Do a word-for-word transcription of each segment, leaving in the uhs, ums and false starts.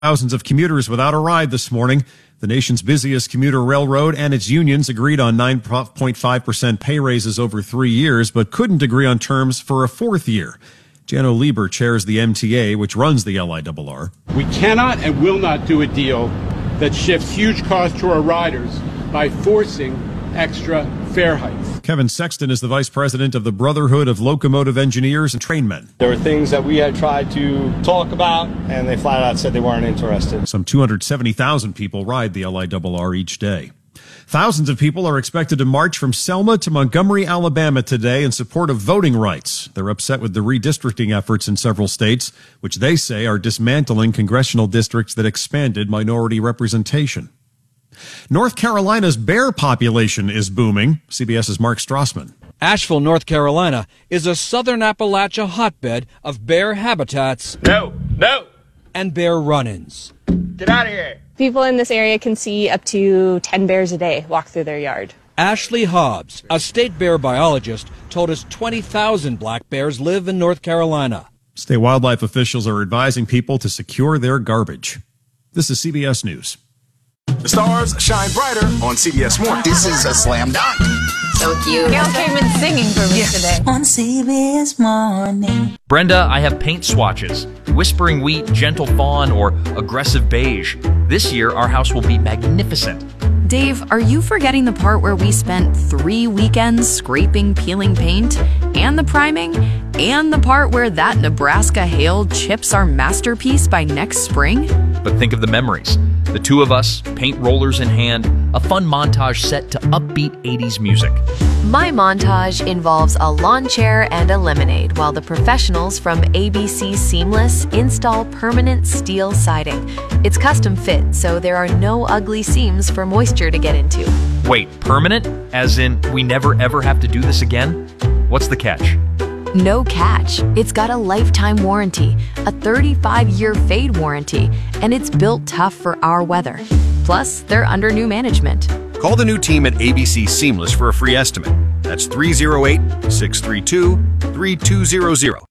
Thousands of commuters without a ride this morning. The nation's busiest commuter railroad and its unions agreed on nine point five percent pay raises over three years, but couldn't agree on terms for a fourth year. Jano Lieber chairs the M T A, which runs the L I R R. We cannot and will not do a deal that shifts huge costs to our riders by forcing extra fare hikes. Kevin Sexton is the vice president of the Brotherhood of Locomotive Engineers and Trainmen. There were things that we had tried to talk about, and they flat out said they weren't interested. Some two hundred seventy thousand people ride the L I R R each day. Thousands of people are expected to march from Selma to Montgomery, Alabama today in support of voting rights. They're upset with the redistricting efforts in several states, which they say are dismantling congressional districts that expanded minority representation. North Carolina's bear population is booming. CBS's Mark Strassman. Asheville, North Carolina is a southern Appalachia hotbed of bear habitats. No, no. And bear run-ins. Get out of here. People in this area can see up to ten bears a day walk through their yard. Ashley Hobbs, a state bear biologist, told us twenty thousand black bears live in North Carolina. State wildlife officials are advising people to secure their garbage. This is C B S News. The stars shine brighter on C B S Morning. This is a slam dunk. So cute. Gail came in singing for me yes. today. On C B S Morning. Brenda, I have paint swatches. Whispering Wheat, Gentle Fawn, or Aggressive Beige. This year, our house will be magnificent. Dave, are you forgetting the part where we spent three weekends scraping, peeling paint, and the priming, and the part where that Nebraska hail chips our masterpiece by next spring? But think of the memories. The two of us, paint rollers in hand, a fun montage set to upbeat eighties music. My montage involves a lawn chair and a lemonade, while the professionals from A B C Seamless install permanent steel siding. It's custom fit, so there are no ugly seams for moisture to get into. Wait, permanent? As in, we never ever have to do this again? What's the catch? No catch. It's got a lifetime warranty, a thirty-five year fade warranty, and it's built tough for our weather. Plus, they're under new management. Call the new team at A B C Seamless for a free estimate. That's three oh eight, six three two, three two zero zero.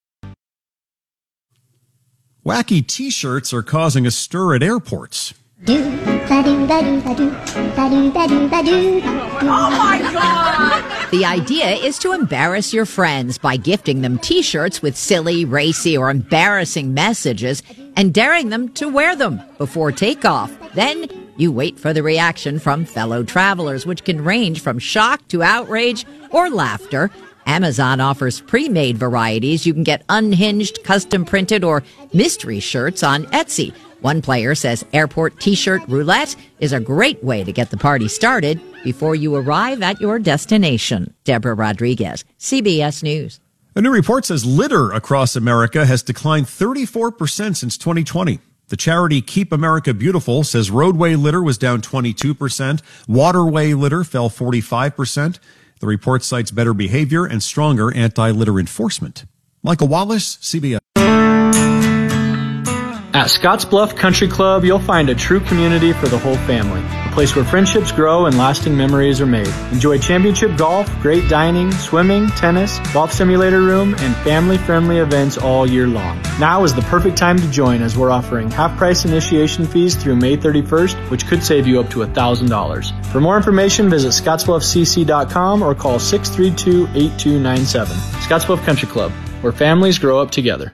Wacky T-shirts are causing a stir at airports. Do, ba-do, ba-do, ba-do, ba-do, ba-do, ba-do. Oh my God! The idea is to embarrass your friends by gifting them T-shirts with silly, racy, or embarrassing messages and daring them to wear them before takeoff. Then you wait for the reaction from fellow travelers, which can range from shock to outrage or laughter. Amazon offers pre-made varieties. You can get unhinged, custom-printed, or mystery shirts on Etsy. One player says airport T-shirt roulette is a great way to get the party started before you arrive at your destination. Deborah Rodriguez, C B S News. A new report says litter across America has declined thirty-four percent since twenty twenty. The charity Keep America Beautiful says roadway litter was down twenty-two percent. Waterway litter fell forty-five percent. The report cites better behavior and stronger anti-litter enforcement. Michael Wallace, C B S. At Scottsbluff Country Club, you'll find a true community for the whole family. A place where friendships grow and lasting memories are made. Enjoy championship golf, great dining, swimming, tennis, golf simulator room, and family-friendly events all year long. Now is the perfect time to join as we're offering half-price initiation fees through May thirty-first, which could save you up to one thousand dollars. For more information, visit scottsbluff c c dot com or call six three two, eight two nine seven. Scottsbluff Country Club, where families grow up together.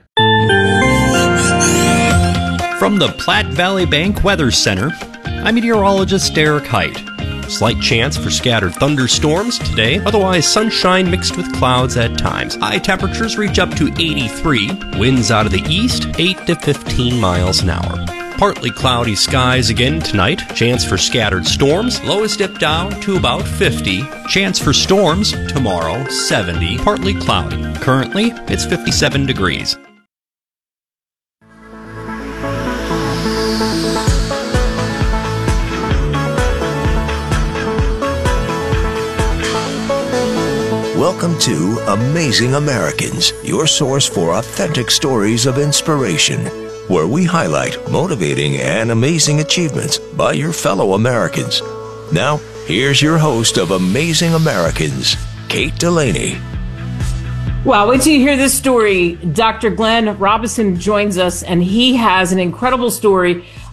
From the Platte Valley Bank Weather Center, I'm meteorologist Derek Height. Slight chance for scattered thunderstorms today, otherwise sunshine mixed with clouds at times. High temperatures reach up to eighty-three, winds out of the east, eight to fifteen miles an hour. Partly cloudy skies again tonight, chance for scattered storms, lows dip down to about fifty. Chance for storms tomorrow, seventy, partly cloudy. Currently, it's fifty-seven degrees. Welcome to Amazing Americans, your source for authentic stories of inspiration, where we highlight motivating and amazing achievements by your fellow Americans. Now, here's your host of Amazing Americans, Kate Delaney. Well, wait till you hear this story. Doctor Glenn Robinson joins us, and he has an incredible story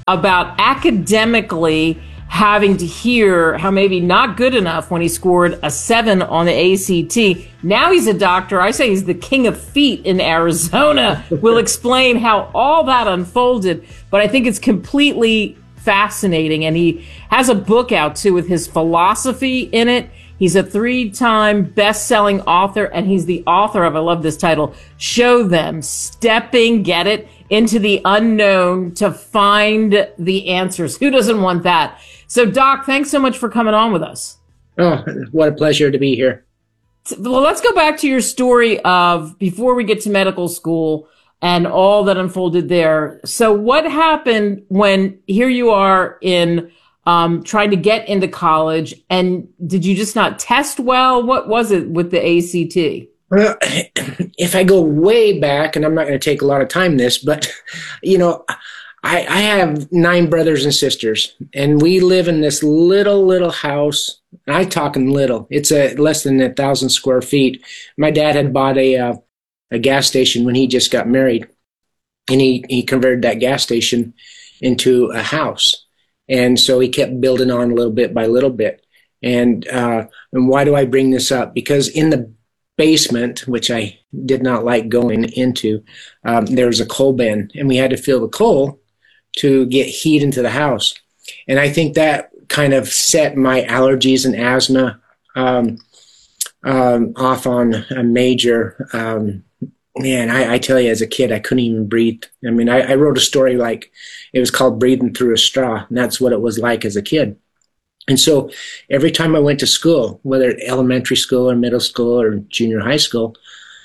about academically having to hear how maybe not good enough when he scored a seven on the A C T. Now he's a doctor. I say he's the king of feet in Arizona. We'll explain how all that unfolded, but I think it's completely fascinating. And he has a book out too with his philosophy in it. He's a three-time best-selling author, and he's the author of, I love this title, Show Them, Stepping, get it, into the unknown to find the answers. Who doesn't want that? So, Doc, thanks so much for coming on with us. Oh, what a pleasure to be here. Well, let's go back to your story of before we get to medical school and all that unfolded there. So what happened when here you are in um, trying to get into college, and did you just not test well? What was it with the A C T? Well, if I go way back, and I'm not going to take a lot of time in this, but, you know, I, I have nine brothers and sisters, and we live in this little, little house. And I'm talking little. It's a less than a thousand square feet. My dad had bought a uh, a gas station when he just got married, and he, he converted that gas station into a house. And so he kept building on a little bit by little bit. And uh, and why do I bring this up? Because in the basement, which I did not like going into, um, there was a coal bin, and we had to fill the coal to get heat into the house. And I think that kind of set my allergies and asthma um, um, off on a major, um, man, I, I tell you, as a kid, I couldn't even breathe. I mean, I, I wrote a story like it was called Breathing Through a Straw, and that's what it was like as a kid. And so every time I went to school, whether elementary school or middle school or junior high school,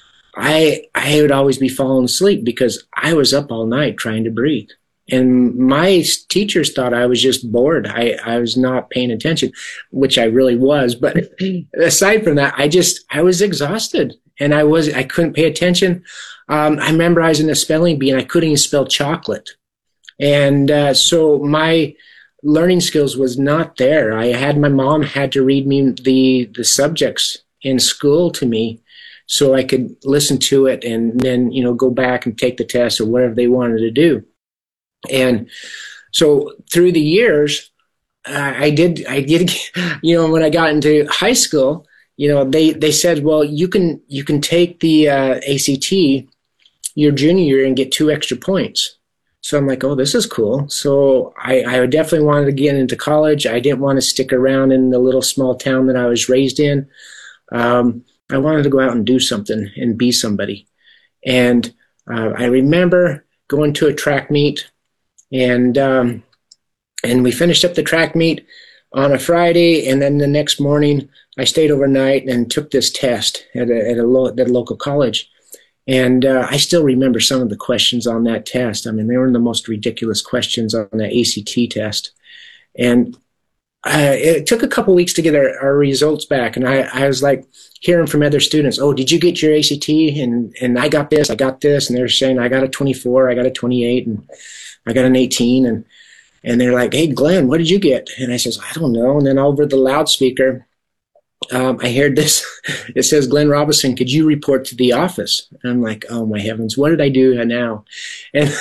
I I would always be falling asleep because I was up all night trying to breathe. And my teachers thought I was just bored. I, I was not paying attention, which I really was. But aside from that, I just, I was exhausted, and I was, I couldn't pay attention. Um, I memorizing a spelling bee, and I couldn't even spell chocolate. And uh, so my learning skills was not there. I had, my mom had to read me the, the subjects in school to me so I could listen to it and then, you know, go back and take the test or whatever they wanted to do. And so through the years, uh, I did, I did, you know, when I got into high school, you know, they, they said, well, you can, you can take the uh, A C T your junior year and get two extra points. So I'm like, oh, this is cool. So I, I definitely wanted to get into college. I didn't want to stick around in the little small town that I was raised in. Um, I wanted to go out and do something and be somebody. And uh, I remember going to a track meet. And um, and we finished up the track meet on a Friday, and then the next morning I stayed overnight and took this test at a, at a, lo- at a local college. And uh, I still remember some of the questions on that test. I mean, they were the most ridiculous questions on the A C T test. And uh, it took a couple weeks to get our, our results back, and I, I was like hearing from other students, oh, did you get your A C T? And and I got this, I got this, and they're saying I got a twenty-four, I got a twenty-eight, and I got an eighteen, and and they're like, hey, Glenn, what did you get? And I says, I don't know. And then over the loudspeaker, um, I heard this. It says, Glenn Robinson, could you report to the office? And I'm like, oh, my heavens, what did I do now? And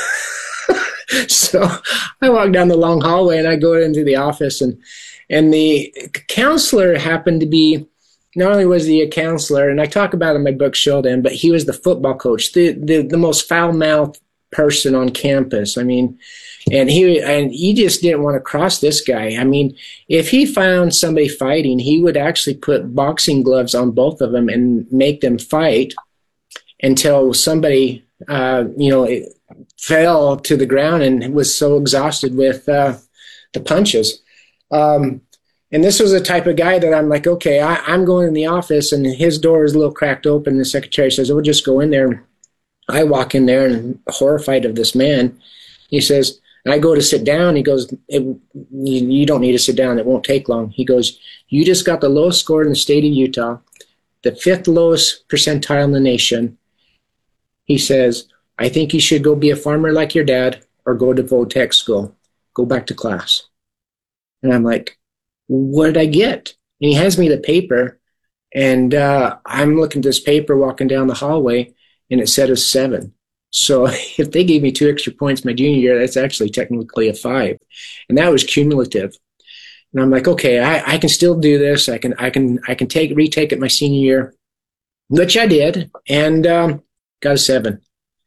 so I walk down the long hallway, and I go into the office, and and the counselor happened to be, not only was he a counselor, and I talk about it in my book, Show Them, but he was the football coach, the the, the most foul-mouthed person on campus. I mean, and he and he just didn't want to cross this guy. I mean, if he found somebody fighting, he would actually put boxing gloves on both of them and make them fight until somebody, uh, you know, fell to the ground and was so exhausted with uh, the punches. Um, and this was the type of guy that I'm like, okay, I, I'm going in the office, and his door is a little cracked open. The secretary says, "We'll just go in there." I walk in there and horrified of this man. He says, and I go to sit down. He goes, it, you, you don't need to sit down. It won't take long. He goes, you just got the lowest score in the state of Utah, the fifth lowest percentile in the nation. He says, I think you should go be a farmer like your dad or go to Vo-Tech school. Go back to class. And I'm like, what did I get? And he hands me the paper, and uh, I'm looking at this paper walking down the hallway, and it said a seven. So if they gave me two extra points my junior year, that's actually technically a five. And that was cumulative. And I'm like, okay, I, I can still do this. I can, I can, I can take, retake it my senior year, which I did, and um, got a seven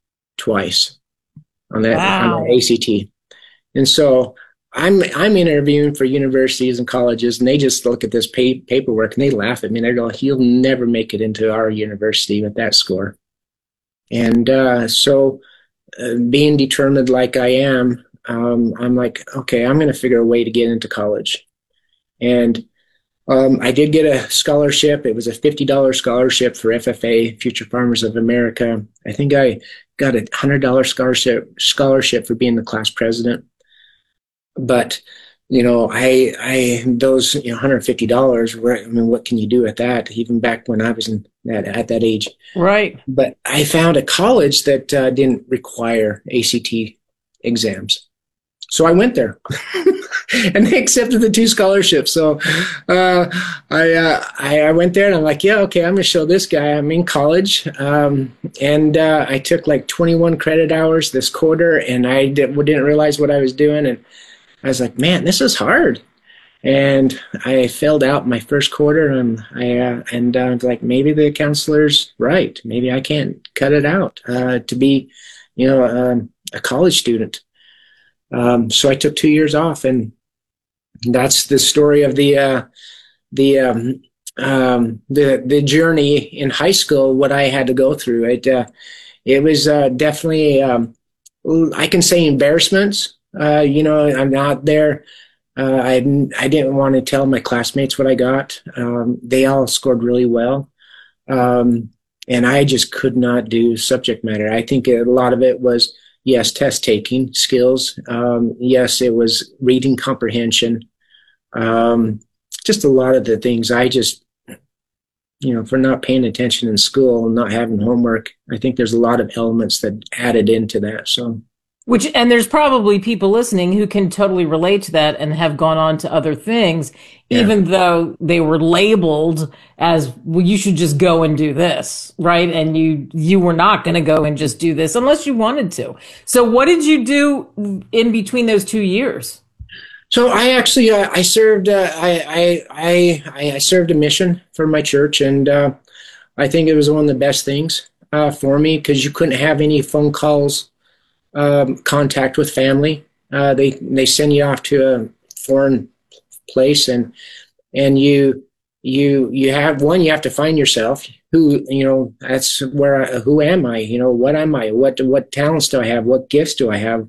twice on that, wow. on the A C T. And so I'm, I'm interviewing for universities and colleges, and they just look at this pay, paperwork and they laugh at me. And they go, he'll never make it into our university with that score. And uh, so uh, being determined like I am, um, I'm like, okay, I'm going to figure a way to get into college. And um, I did get a scholarship. It was a fifty dollars scholarship for F F A, Future Farmers of America. I think I got a one hundred dollars scholarship scholarship for being the class president. But, you know, I, I, those, you know, one hundred fifty dollars, I mean, what can you do with that? Even back when I was in that, at that age. Right. But I found a college that uh, didn't require A C T exams. So I went there and they accepted the two scholarships. So uh, I, uh, I, I went there and I'm like, yeah, okay, I'm going to show this guy. I'm in college. Um, and uh, I took like twenty-one credit hours this quarter, and I did, didn't realize what I was doing. And I was like, man, this is hard. And I failed out my first quarter, and I uh, and uh, like, maybe the counselor's right. Maybe I can't cut it out uh, to be, you know, um, a college student. Um, so I took two years off, and that's the story of the uh, the um, um, the the journey in high school. What I had to go through. It uh, it was uh, definitely um, I can say embarrassments. Uh, you know, I'm not there. Uh, I I didn't want to tell my classmates what I got. Um, they all scored really well, um, and I just could not do subject matter. I think a lot of it was, yes, test taking skills. Um, yes, it was reading comprehension. Um, just a lot of the things I just, you know, for not paying attention in school and not having homework. I think there's a lot of elements that added into that. So. Which, and there's probably people listening who can totally relate to that and have gone on to other things, yeah. even though they were labeled as, well, you should just go and do this, right? And you, you were not going to go and just do this unless you wanted to. So what did you do in between those two years? So I actually, uh, I served, uh, I, I, I, I served a mission for my church, and uh, I think it was one of the best things uh, for me, because you couldn't have any phone calls, Um, contact with family. Uh, they they send you off to a foreign place, and and you you you have one. You have to find yourself. Who you know? That's where. I, who am I? You know, what am I? What what talents do I have? What gifts do I have?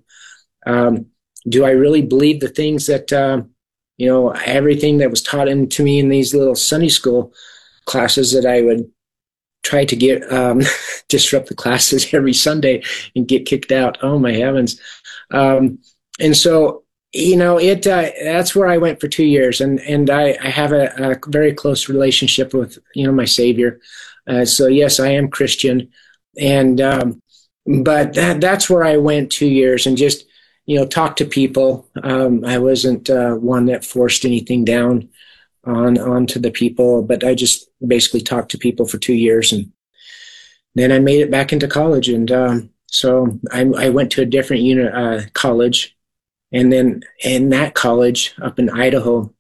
Um, do I really believe the things that uh, you know? Everything that was taught into me in these little Sunday school classes that I would try to get um, disrupt the classes every Sunday and get kicked out. Oh my heavens! Um, and so you know it. Uh, that's where I went for two years, and and I, I have a, a very close relationship with you know my Savior. Uh, so yes, I am Christian, and um, but that that's where I went two years and just you know talk to people. Um, I wasn't uh, one that forced anything down on onto the people, but I just basically talked to people for two years, and then I made it back into college. And um, so I, I went to a different unit uh, college, and then in that college up in Idaho,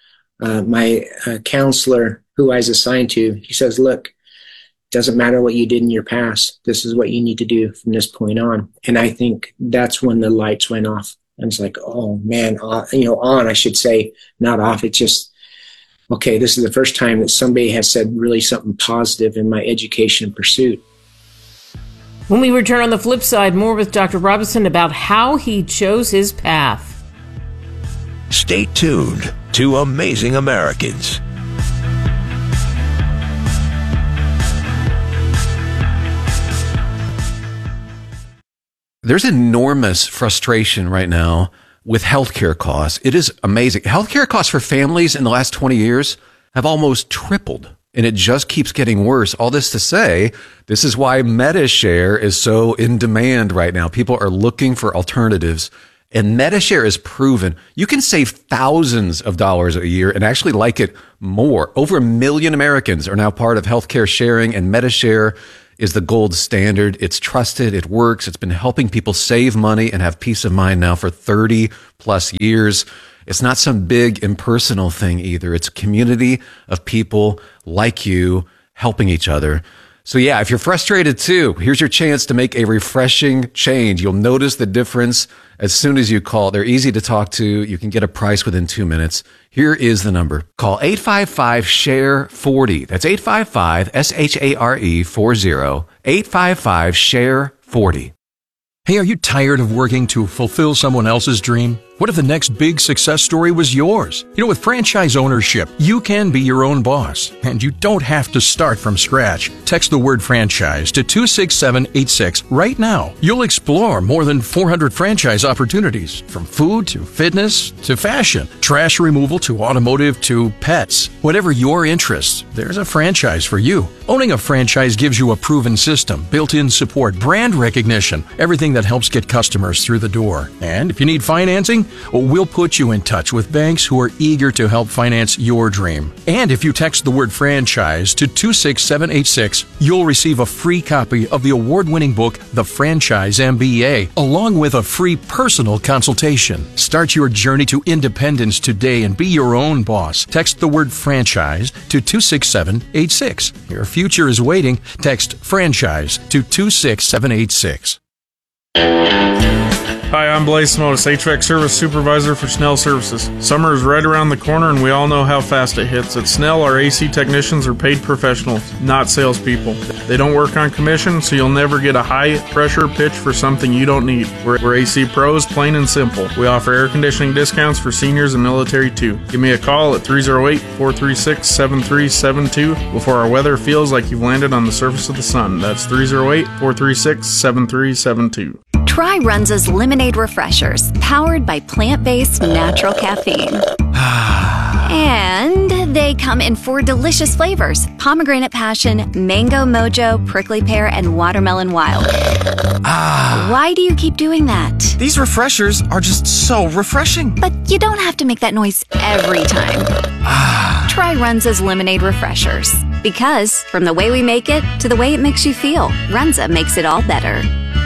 uh, my uh, counselor, who I was assigned to, he says, "Look, it doesn't matter what you did in your past. This is what you need to do from this point on." And I think that's when the lights went off. I was like, "Oh man, uh, you know, on." I should say, not off. It's just, okay, this is the first time that somebody has said really something positive in my education pursuit. When we return on the flip side, more with Doctor Robinson about how he chose his path. Stay tuned to Amazing Americans. There's enormous frustration right now with healthcare costs. It is amazing. Healthcare costs for families in the last twenty years have almost tripled, and it just keeps getting worse. All this to say, this is why MediShare is so in demand right now. People are looking for alternatives, and MediShare is proven you can save thousands of dollars a year and actually like it more. Over a million Americans are now part of healthcare sharing, and MediShare is the gold standard. It's trusted. It works. It's been helping people save money and have peace of mind now for thirty plus years. It's not some big impersonal thing either. It's a community of people like you helping each other. So yeah, if you're frustrated too, here's your chance to make a refreshing change. You'll notice the difference as soon as you call. They're easy to talk to. You can get a price within two minutes. Here is the number. Call eight five five, S H A R E, forty. That's eight five five, S H A R E, forty. eight five five, S H A R E, forty. Hey, are you tired of working to fulfill someone else's dream? What if the next big success story was yours? You know, with franchise ownership, you can be your own boss, and you don't have to start from scratch. Text the word franchise to two six seven eight six right now. You'll explore more than four hundred franchise opportunities, from food to fitness to fashion, trash removal to automotive to pets. Whatever your interests, there's a franchise for you. Owning a franchise gives you a proven system, built-in support, brand recognition, everything that helps get customers through the door. And if you need financing, well, we'll put you in touch with banks who are eager to help finance your dream. And if you text the word franchise to two six seven eight six, you'll receive a free copy of the award-winning book, The Franchise M B A, along with a free personal consultation. Start your journey to independence today and be your own boss. Text the word franchise to two six seven eight six. Your future is waiting. Text franchise to two six seven eight six. Hi, I'm Blaze Simotis, H V A C Service Supervisor for Snell Services. Summer is right around the corner and we all know how fast it hits. At Snell, our A C technicians are paid professionals, not salespeople. They don't work on commission, so you'll never get a high-pressure pitch for something you don't need. We're, we're A C pros, plain and simple. We offer air conditioning discounts for seniors and military too. Give me a call at three oh eight, four three six, seven three seven two before our weather feels like you've landed on the surface of the sun. That's three oh eight, four three six, seven three seven two. Try Runza's Lemonade Refreshers, powered by plant-based natural caffeine. And they come in four delicious flavors: pomegranate passion, mango mojo, prickly pear, and watermelon wild. Ah. Why do you keep doing that? These refreshers are just so refreshing. But you don't have to make that noise every time. Ah. Try Runza's Lemonade Refreshers. Because from the way we make it to the way it makes you feel, Runza makes it all better.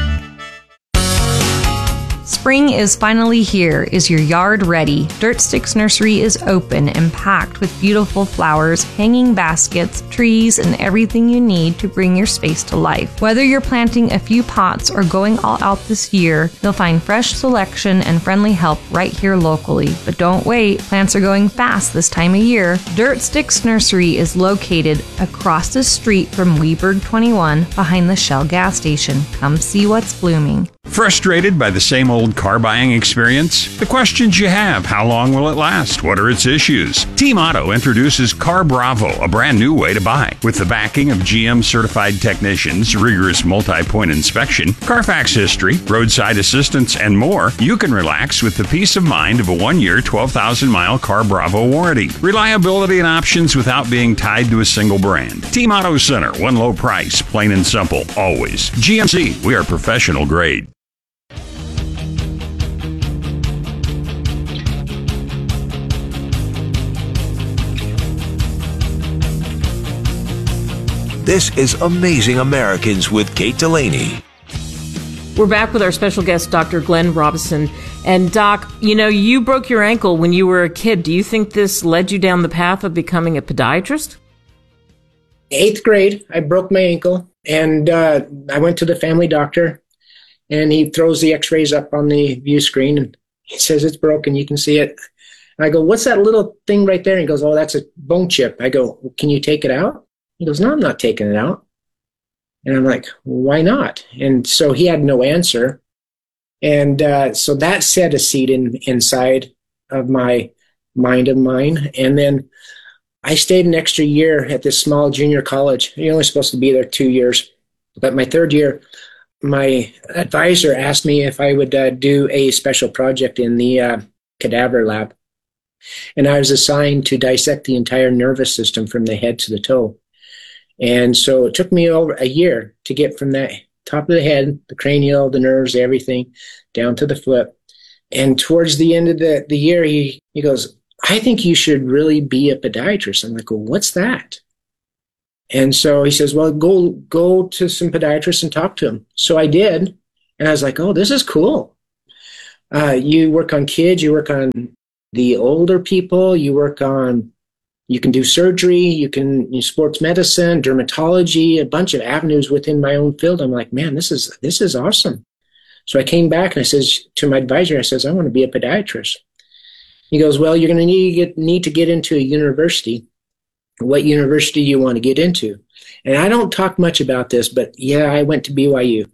Spring is finally here. Is your yard ready? Dirt Sticks Nursery is open and packed with beautiful flowers, hanging baskets, trees, and everything you need to bring your space to life. Whether you're planting a few pots or going all out this year, you'll find fresh selection and friendly help right here locally. But don't wait, plants are going fast this time of year. Dirt Sticks Nursery is located across the street from Weberg twenty-one behind the Shell gas station. Come see what's blooming. Frustrated by the same old car buying experience? The questions you have: how long will it last? What are its issues? Team Auto introduces Car Bravo, a brand new way to buy. With the backing of G M certified technicians, rigorous multi-point inspection, Carfax history, roadside assistance, and more, you can relax with the peace of mind of a one-year, twelve thousand mile Car Bravo warranty. Reliability and options without being tied to a single brand. Team Auto Center, one low price, plain and simple, always. G M C, we are professional grade. This is Amazing Americans with Kate Delaney. We're back with our special guest, Doctor Glenn Robison. And Doc, you know, you broke your ankle when you were a kid. Do you think this led you down the path of becoming a podiatrist? Eighth grade, I broke my ankle, and uh, I went to the family doctor, and he throws the x-rays up on the view screen, and he says, it's broken, you can see it. And I go, what's that little thing right there? And he goes, oh, that's a bone chip. I go, well, can you take it out? He goes, no, I'm not taking it out. And I'm like, why not? And so he had no answer. And uh, so that set a seed in, inside of my mind of mine. And then I stayed an extra year at this small junior college. You're only supposed to be there two years. But my third year, my advisor asked me if I would uh, do a special project in the uh, cadaver lab. And I was assigned to dissect the entire nervous system from the head to the toe. And so it took me over a year to get from that top of the head, the cranial, the nerves, everything, down to the foot. And towards the end of the, the year, he, he goes, I think you should really be a podiatrist. I'm like, well, what's that? And so he says, well, go go to some podiatrists and talk to them. So I did. And I was like, oh, this is cool. Uh, you work on kids, you work on the older people, you work on, you can do surgery, you can you sports medicine, dermatology, a bunch of avenues within my own field. I'm like, man, this is this is awesome. So I came back and I says to my advisor, I says, I want to be a podiatrist. He goes, well, you're going to need to get, need to get into a university. What university you want to get into? And I don't talk much about this, but yeah, I went to B Y U.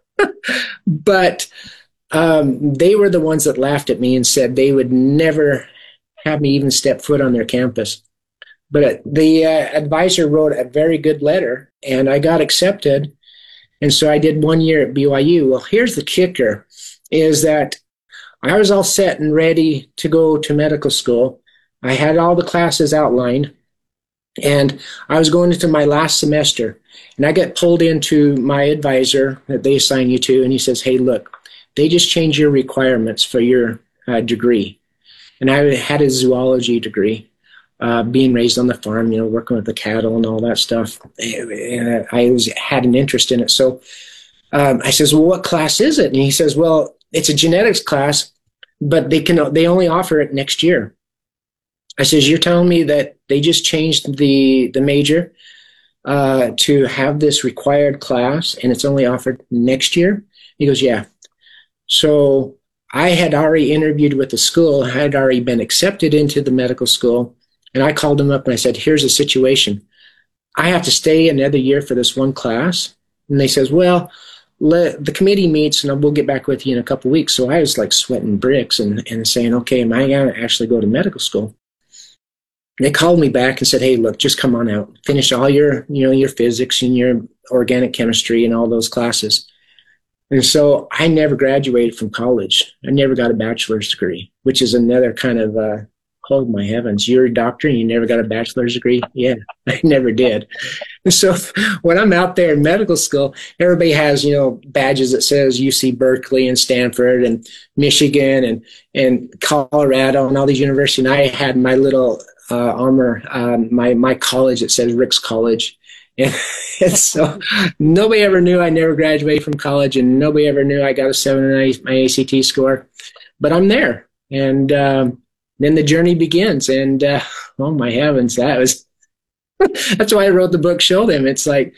But um, they were the ones that laughed at me and said they would never have me even step foot on their campus. But the uh, advisor wrote a very good letter, and I got accepted. And so I did one year at B Y U. Well, here's the kicker, is that I was all set and ready to go to medical school. I had all the classes outlined, and I was going into my last semester. And I got pulled into my advisor that they assign you to, and he says, hey, look, they just changed your requirements for your uh, degree. And I had a zoology degree, uh, being raised on the farm, you know, working with the cattle and all that stuff. And I was, had an interest in it. So um, I says, well, what class is it? And he says, well, it's a genetics class, but they can they only offer it next year. I says, you're telling me that they just changed the, the major uh, to have this required class, and it's only offered next year? He goes, yeah. So I had already interviewed with the school. I had already been accepted into the medical school. And I called them up and I said, here's the situation. I have to stay another year for this one class. And they says, well, let, the committee meets and we'll get back with you in a couple of weeks. So I was like sweating bricks and, and saying, okay, am I going to actually go to medical school? And they called me back and said, hey, look, just come on out. Finish all your, you know, your physics and your organic chemistry and all those classes. And so I never graduated from college. I never got a bachelor's degree, which is another kind of, uh, oh my heavens, you're a doctor and you never got a bachelor's degree? Yeah, I never did. And so when I'm out there in medical school, everybody has, you know, badges that says U C Berkeley and Stanford and Michigan and, and Colorado and all these universities. And I had my little uh, armor, um, my, my college that says Rick's College. And, and so nobody ever knew I never graduated from college, and nobody ever knew I got a seven in my A C T score. But I'm there. And um, then the journey begins. And uh, oh my heavens, that was, that's why I wrote the book, Show Them. It's like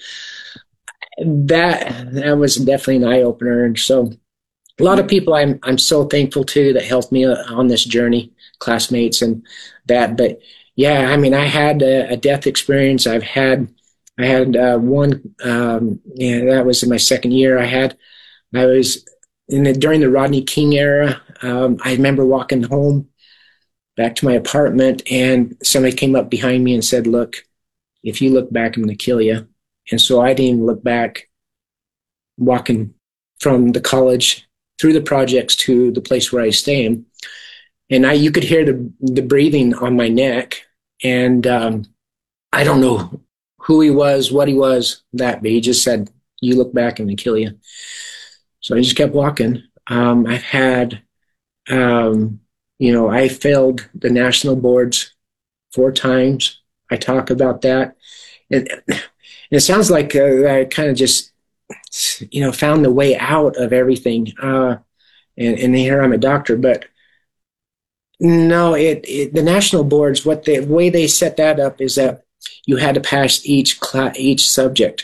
that, that was definitely an eye opener. And so a lot of people I'm, I'm so thankful to that helped me on this journey, classmates and that. But yeah, I mean, I had a, a death experience. I've had, I had uh, one, um, yeah, that was in my second year. I had, I was in the, during the Rodney King era. Um, I remember walking home back to my apartment, and somebody came up behind me and said, look, if you look back, I'm going to kill you. And so I didn't even look back, walking from the college through the projects to the place where I was staying. And I, you could hear the, the breathing on my neck. And um, I don't know who he was, what he was, that, but he just said, you look back and they kill you. So I just kept walking. Um, I've had, um, you know, I failed the national boards four times. I talk about that. And, and it sounds like uh, I kind of just, you know, found the way out of everything. Uh, and, and here I'm a doctor, but no, it, it the national boards, what they, the way they set that up is that you had to pass each class, each subject.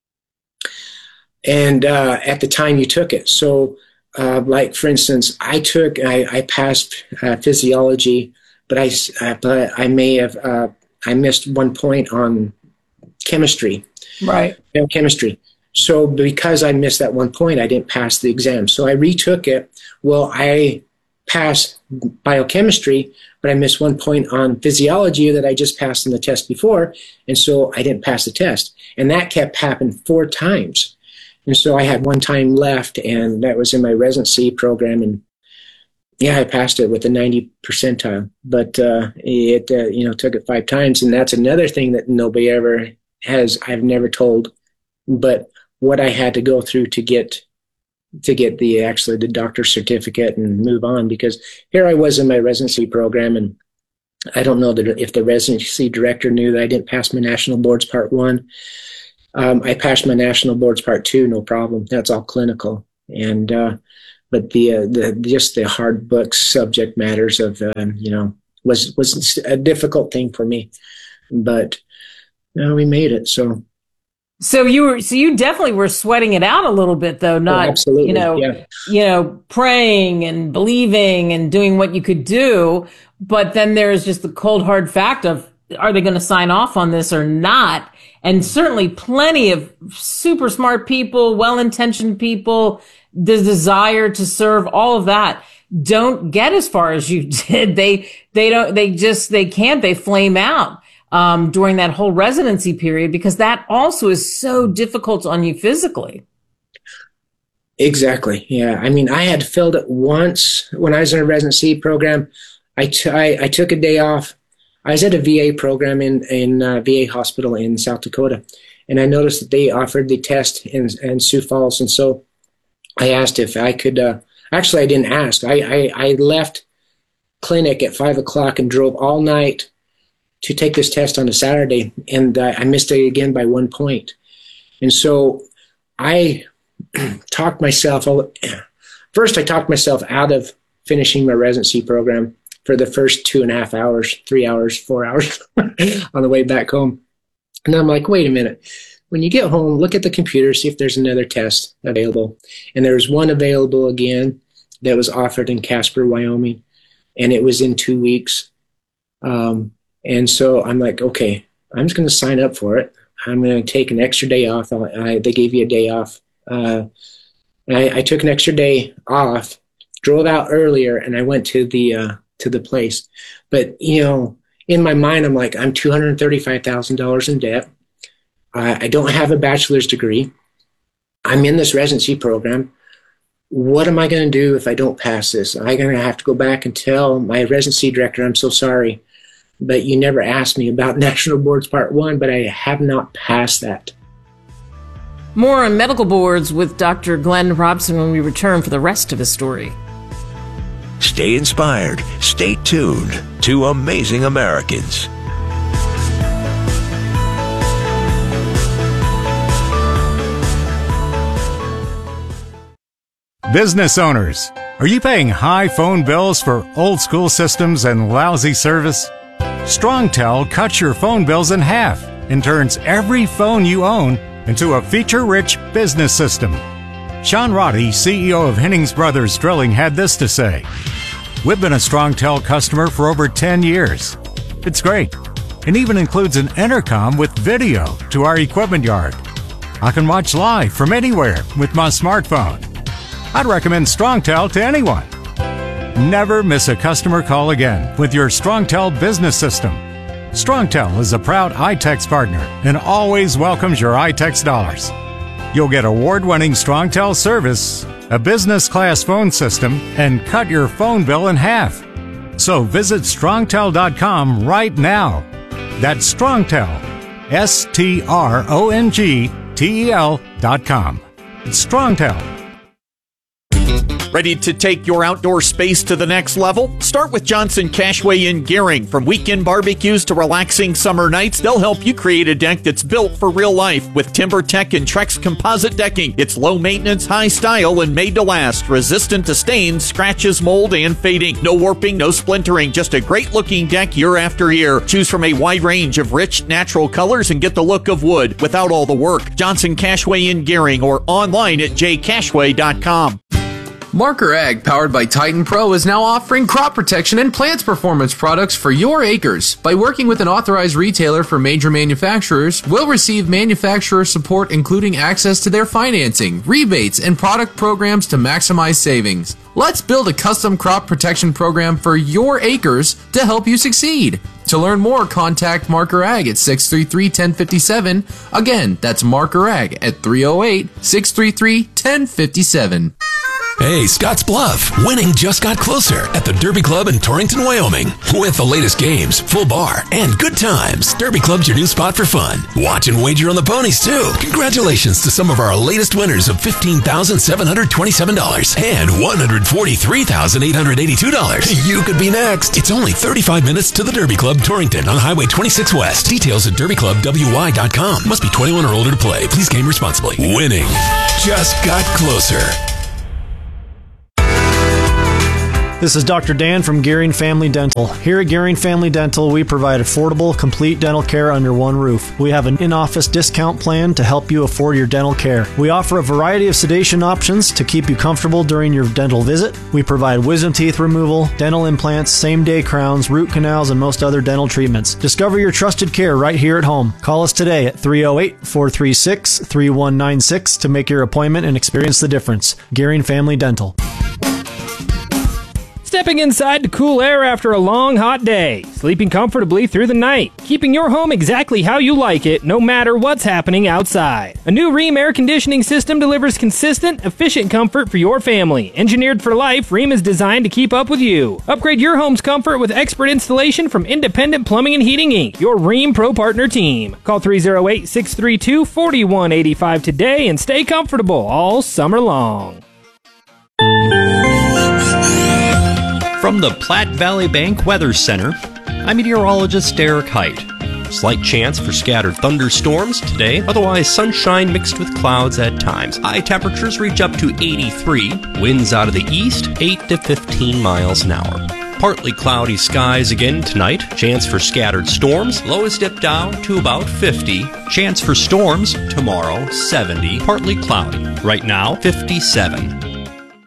And uh, at the time you took it. So, uh, like, for instance, I took, I, I passed uh, physiology, but I, uh, but I may have, uh, I missed one point on chemistry. Right. Chemistry. So because I missed that one point, I didn't pass the exam. So I retook it. Well, I passed biochemistry, but I missed one point on physiology that I just passed in the test before. And so I didn't pass the test. And that kept happening four times. And so I had one time left, and that was in my residency program. And yeah, I passed it with a ninety percentile, but uh, it, uh, you know, took it five times. And that's another thing that nobody ever has, I've never told, but what I had to go through to get to get the actually the doctor's certificate and move on, because here I was in my residency program, and I don't know that if the residency director knew that I didn't pass my national boards part one. Um, I passed my national boards part two, no problem. That's all clinical. And, uh, but the, uh, the, just the hard book subject matters of, um, you know, was, was a difficult thing for me, but no, we made it. So, so you were, so you definitely were sweating it out a little bit though, not, oh, absolutely. you know, yeah. you know, praying and believing and doing what you could do. But then there's just the cold, hard fact of, are they going to sign off on this or not? And certainly plenty of super smart people, well-intentioned people, the desire to serve, all of that don't get as far as you did. They, they don't, they just, they can't, they flame out, um, during that whole residency period, because that also is so difficult on you physically. Exactly. Yeah. I mean, I had failed it once when I was in a residency program. I, t- I, I took a day off. I was at a V A program in, in a V A hospital in South Dakota, and I noticed that they offered the test in, in Sioux Falls. And so I asked if I could, uh, actually I didn't ask. I, I, I left clinic at five o'clock and drove all night to take this test on a Saturday, and uh, I missed it again by one point. And so I talked myself, first I talked myself out of finishing my residency program for the first two and a half hours, three hours, four hours on the way back home. And I'm like, wait a minute. When you get home, look at the computer, see if there's another test available. And there was one available again that was offered in Casper, Wyoming, and it was in two weeks. Um, and so I'm like, okay, I'm just going to sign up for it. I'm going to take an extra day off. I, I, they gave you a day off. Uh, I, I took an extra day off, drove out earlier, and I went to the uh, to the place. But, you know, in my mind, I'm like, I'm two hundred thirty-five thousand dollars in debt. Uh, I don't have a bachelor's degree. I'm in this residency program. What am I going to do if I don't pass this? I'm going to have to go back and tell my residency director, I'm so sorry, but you never asked me about National Boards Part one, but I have not passed that. More on medical boards with Doctor Glenn Robson when we return for the rest of his story. Stay inspired. Stay tuned to Amazing Americans. Business owners, are you paying high phone bills for old school systems and lousy service? StrongTel cuts your phone bills in half and turns every phone you own into a feature-rich business system. Sean Roddy, C E O of Hennings Brothers Drilling, had this to say. We've been a StrongTel customer for over ten years. It's great. It even includes an intercom with video to our equipment yard. I can watch live from anywhere with my smartphone. I'd recommend StrongTel to anyone. Never miss a customer call again with your StrongTel business system. StrongTel is a proud iTex partner and always welcomes your iTex dollars. You'll get award-winning StrongTel service, a business-class phone system, and cut your phone bill in half. So visit strongtel dot com right now. That's StrongTel, S T R O N G T E L dot com. It's StrongTel. Ready to take your outdoor space to the next level? Start with Johnson Cashway in Gering. From weekend barbecues to relaxing summer nights, they'll help you create a deck that's built for real life with TimberTech and Trex composite decking. It's low maintenance, high style, and made to last. Resistant to stains, scratches, mold, and fading. No warping, no splintering. Just a great looking deck year after year. Choose from a wide range of rich, natural colors and get the look of wood without all the work. Johnson Cashway in Gering or online at j cashway dot com. Marker Ag, powered by Titan Pro, is now offering crop protection and plants performance products for your acres. By working with an authorized retailer for major manufacturers, we'll receive manufacturer support, including access to their financing, rebates, and product programs to maximize savings. Let's build a custom crop protection program for your acres to help you succeed. To learn more, contact Marker Ag at six three three, one zero five seven. Again, that's Marker Ag at three oh eight, six three three, one zero five seven. Hey, Scotts Bluff. Winning just got closer at the Derby Club in Torrington, Wyoming. With the latest games, full bar, and good times, Derby Club's your new spot for fun. Watch and wager on the ponies, too. Congratulations to some of our latest winners of fifteen thousand seven hundred twenty-seven dollars and one hundred forty-three thousand eight hundred eighty-two dollars. You could be next. It's only thirty-five minutes to the Derby Club, Torrington on Highway twenty-six West. Details at derby club w y dot com. Must be twenty-one or older to play. Please game responsibly. Winning just got closer. This is Doctor Dan from Gearing Family Dental. Here at Gearing Family Dental, we provide affordable, complete dental care under one roof. We have an in-office discount plan to help you afford your dental care. We offer a variety of sedation options to keep you comfortable during your dental visit. We provide wisdom teeth removal, dental implants, same-day crowns, root canals, and most other dental treatments. Discover your trusted care right here at home. Call us today at three oh eight, four three six, three one nine six to make your appointment and experience the difference. Gearing Family Dental. Stepping inside to cool air after a long, hot day. Sleeping comfortably through the night. Keeping your home exactly how you like it, no matter what's happening outside. A new Rheem air conditioning system delivers consistent, efficient comfort for your family. Engineered for life, Rheem is designed to keep up with you. Upgrade your home's comfort with expert installation from Independent Plumbing and Heating Incorporated, your Rheem Pro Partner team. Call three oh eight, six three two, four one eight five today and stay comfortable all summer long. From the Platte Valley Bank Weather Center, I'm meteorologist Derek Height. Slight chance for scattered thunderstorms today, otherwise sunshine mixed with clouds at times. High temperatures reach up to eighty-three, winds out of the east, eight to fifteen miles an hour. Partly cloudy skies again tonight, chance for scattered storms, lows dip down to about fifty. Chance for storms tomorrow, seventy, partly cloudy. Right now, fifty-seven.